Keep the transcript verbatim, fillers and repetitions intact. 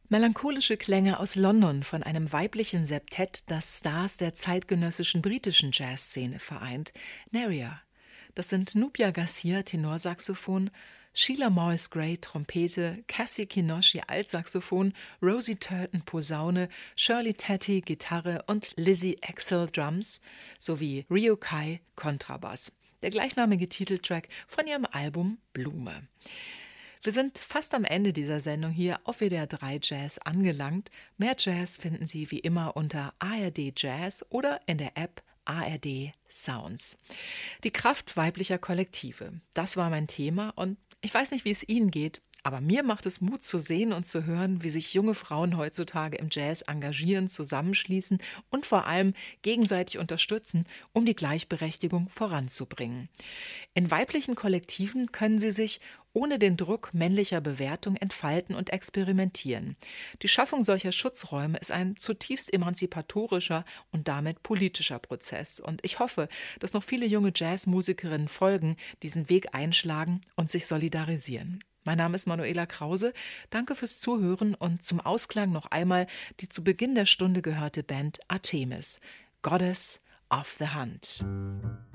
Melancholische Klänge aus London von einem weiblichen Septett, das Stars der zeitgenössischen britischen Jazzszene vereint, Neria. Das sind Nubia Garcia, Tenorsaxophon, Sheila Morris Gray, Trompete, Cassie Kinoshi, Altsaxophon, Rosie Turton, Posaune, Shirley Tatty, Gitarre und Lizzie Axel, Drums, sowie Rio Kai, Kontrabass. Der gleichnamige Titeltrack von ihrem Album Blume. Wir sind fast am Ende dieser Sendung hier auf W D R drei Jazz angelangt. Mehr Jazz finden Sie wie immer unter A R D Jazz oder in der App A R D Sounds. Die Kraft weiblicher Kollektive, das war mein Thema und ich weiß nicht, wie es Ihnen geht, aber mir macht es Mut zu sehen und zu hören, wie sich junge Frauen heutzutage im Jazz engagieren, zusammenschließen und vor allem gegenseitig unterstützen, um die Gleichberechtigung voranzubringen. In weiblichen Kollektiven können sie sich ohne den Druck männlicher Bewertung entfalten und experimentieren. Die Schaffung solcher Schutzräume ist ein zutiefst emanzipatorischer und damit politischer Prozess. Und ich hoffe, dass noch viele junge Jazzmusikerinnen folgen, diesen Weg einschlagen und sich solidarisieren. Mein Name ist Manuela Krause. Danke fürs Zuhören und zum Ausklang noch einmal die zu Beginn der Stunde gehörte Band Artemis, Goddess of the Hunt.